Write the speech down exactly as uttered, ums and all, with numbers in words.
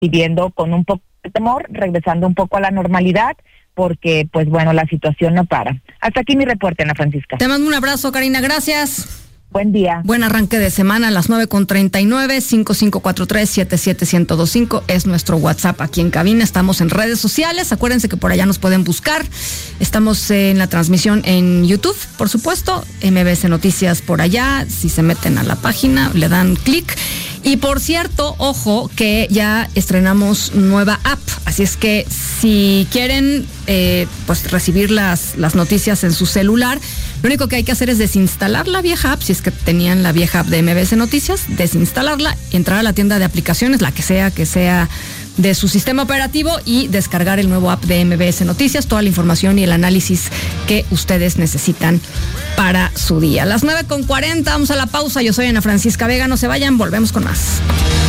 viviendo con un poco de temor, regresando un poco a la normalidad, porque pues bueno, la situación no para. Hasta aquí mi reporte, Ana Francisca. Te mando un abrazo, Karina, gracias. Buen día. Buen arranque de semana a las nueve con treinta y nueve, cinco cinco cuatro tres, siete siete uno cero dos cinco es nuestro WhatsApp aquí en cabina. Estamos en redes sociales, acuérdense que por allá nos pueden buscar. Estamos en la transmisión en YouTube, por supuesto, M B C Noticias por allá. Si se meten a la página, le dan clic. Y por cierto, ojo, que ya estrenamos nueva app, así es que si quieren eh, pues recibir las, las noticias en su celular, lo único que hay que hacer es desinstalar la vieja app, si es que tenían la vieja app de M B C Noticias, desinstalarla, entrar a la tienda de aplicaciones, la que sea, que sea de su sistema operativo, y descargar el nuevo app de M B S Noticias, toda la información y el análisis que ustedes necesitan para su día. A las nueve con cuarenta, vamos a la pausa. Yo soy Ana Francisca Vega, no se vayan, volvemos con más.